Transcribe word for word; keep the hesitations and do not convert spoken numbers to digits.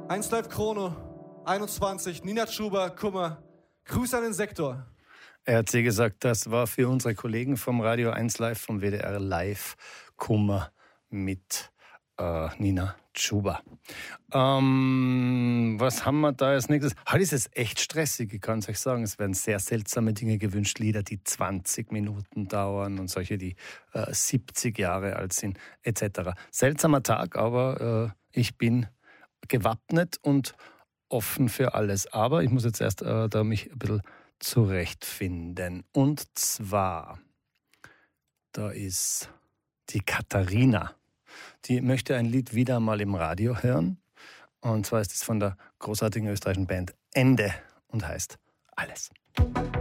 eins Live Chrono, einundzwanzig, Nina Chuba, Kummer. Grüße an den Sektor. Er hat sie gesagt, das war für unsere Kollegen vom Radio eins Live, vom W D R Live, Kummer mit äh, Nina Chuba. Ähm, was haben wir da als nächstes? Heute ist es echt stressig, ich kann es euch sagen. Es werden sehr seltsame Dinge gewünscht, Lieder, die zwanzig Minuten dauern und solche, die äh, siebzig Jahre alt sind, et cetera. Seltsamer Tag, aber äh, ich bin gewappnet und offen für alles. Aber ich muss jetzt erst äh, da mich ein bisschen zurechtfinden. Und zwar, da ist die Katharina. Die möchte ein Lied wieder mal im Radio hören. Und zwar ist es von der großartigen österreichischen Band Ende und heißt Alles.